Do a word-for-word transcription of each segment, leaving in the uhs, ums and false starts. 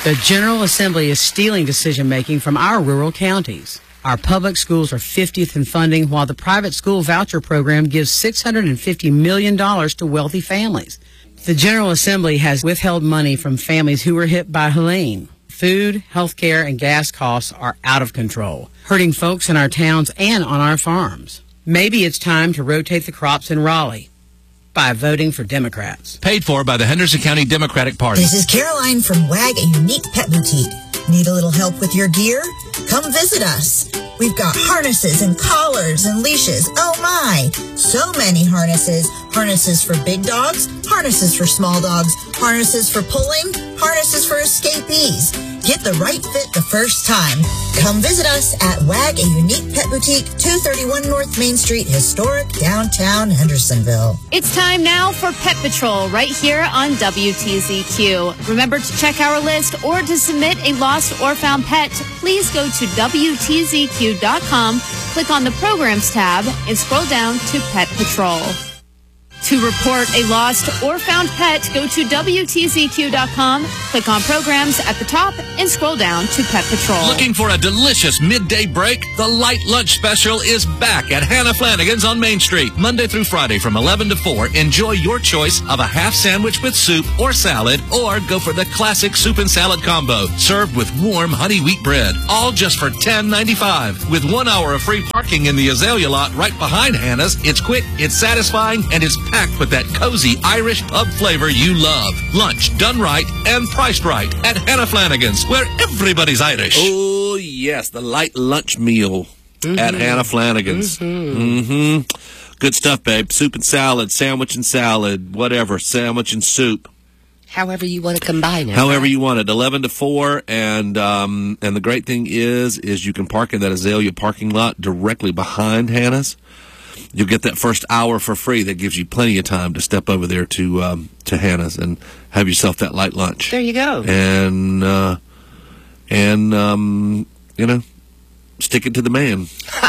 The General Assembly is stealing decision-making from our rural counties. Our public schools are fiftieth in funding, while the private school voucher program gives six hundred fifty million dollars to wealthy families. The General Assembly has withheld money from families who were hit by Helene. Food, health care, and gas costs are out of control, hurting folks in our towns and on our farms. Maybe it's time to rotate the crops in Raleigh by voting for Democrats. Paid for by the Henderson County Democratic Party. This is Caroline from WAG, a unique pet boutique. Need a little help with your gear? Come visit us. We've got harnesses and collars and leashes. Oh my! So many harnesses. Harnesses for big dogs, harnesses for small dogs, harnesses for pulling, harnesses for escapees. Get the right fit the first time. Come visit us at WAG, a unique pet boutique, two thirty-one North Main Street, historic downtown Hendersonville. It's time now for Pet Patrol right here on W T Z Q. Remember to check our list or to submit a lost or found pet. Please go to W T Z Q dot com, click on the Programs tab, and scroll down to Pet Patrol. To report a lost or found pet, go to W T Z Q dot com, click on Programs at the top, and scroll down to Pet Patrol. Looking for a delicious midday break? The Light Lunch Special is back at Hannah Flanagan's on Main Street. Monday through Friday from eleven to four. Enjoy your choice of a half sandwich with soup or salad, or go for the classic soup and salad combo, served with warm honey wheat bread. All just for ten ninety-five. With one hour of free parking in the Azalea lot right behind Hannah's, it's quick, it's satisfying, and it's packed with that cozy Irish pub flavor you love. Lunch done right and priced right at Hannah Flanagan's, where everybody's Irish. Oh, yes, the light lunch meal mm-hmm. at Hannah Flanagan's. Mm-hmm. Mm-hmm. Good stuff, babe. Soup and salad, sandwich and salad, whatever, sandwich and soup. However you want to combine it. However right? you want it. eleven to four, and um, and the great thing is, is you can park in that Azalea parking lot directly behind Hannah's. You'll get that first hour for free. That gives you plenty of time to step over there to um, to Hannah's and have yourself that light lunch. There you go. And, uh, and um, you know, stick it to the man.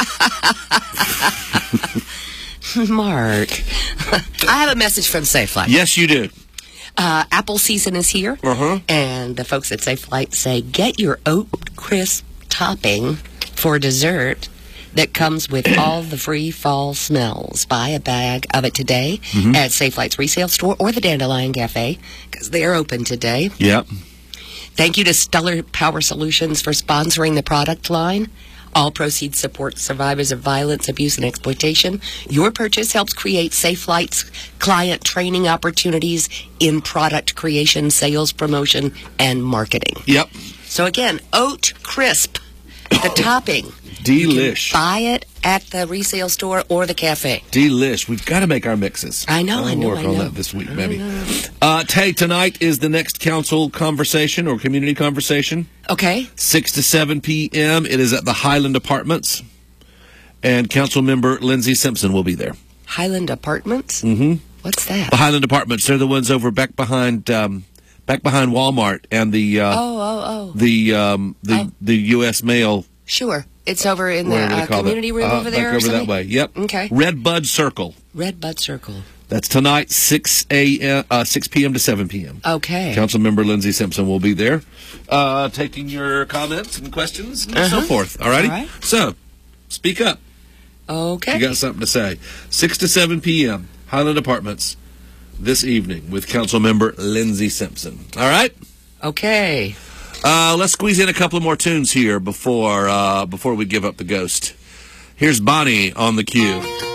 Mark, I have a message from Safe Flight. Yes, you do. Uh, apple season is here, uh-huh. and the folks at Safe Flight say, get your oat crisp topping for dessert that comes with all the free fall smells. Buy a bag of it today mm-hmm. at Safe Flight's resale store or the Dandelion Cafe, because they're open today. Yep. Thank you to Stellar Power Solutions for sponsoring the product line. All proceeds support survivors of violence, abuse, and exploitation. Your purchase helps create Safe Flight's client training opportunities in product creation, sales, promotion, and marketing. Yep. So again, oat crisp, the topping. Delish. Buy it at the resale store or the cafe. Delish. We've got to make our mixes. I know, I'll I know, work I on know. that this week, maybe. Uh, Tay, tonight is the next council conversation or community conversation. Okay. six to seven p.m. It is at the Highland Apartments. And council member Lindsay Simpson will be there. Highland Apartments? Mm-hmm. What's that? The Highland Apartments. They're the ones over back behind... Um, back behind Walmart and the... Uh, oh, oh, oh. The, um, the, oh. the U S Mail... Sure. It's over in the uh, community it? room uh, over there back or over something? that way. Yep. Okay. Red Bud Circle. Red Bud Circle. That's tonight, six a.m., uh, six p.m. to seven p.m. Okay. Councilmember Lindsay Simpson will be there uh, taking your comments and questions and uh-huh. so forth. All righty? All right. So, speak up. Okay. You got something to say. six to seven p.m., Highland Apartments, this evening with Councilmember Lindsay Simpson. All right? Okay. Uh, let's squeeze in a couple of more tunes here before uh, before we give up the ghost. Here's Bonnie on the cue.